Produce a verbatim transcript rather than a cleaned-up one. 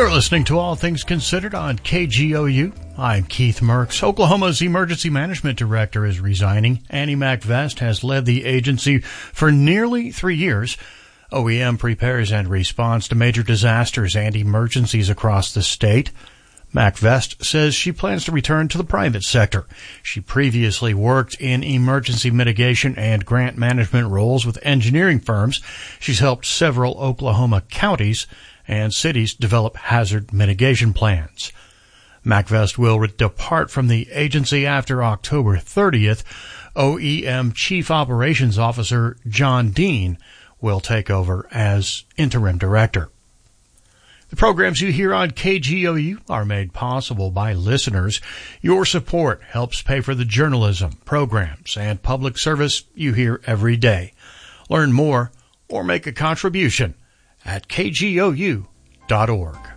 You're listening to All Things Considered on K G O U. I'm Keith Merckx. Oklahoma's Emergency Management Director is resigning. Annie MacVest has led the agency for nearly three years. O E M prepares and responds to major disasters and emergencies across the state. MacVest says she plans to return to the private sector. She previously worked in emergency mitigation and grant management roles with engineering firms. She's helped several Oklahoma counties and cities develop hazard mitigation plans. MacVest will depart from the agency after October thirtieth. O E M Chief Operations Officer John Dean will take over as interim director. The programs you hear on K G O U are made possible by listeners. Your support helps pay for the journalism, programs, and public service you hear every day. Learn more or make a contribution at K G O U dot org.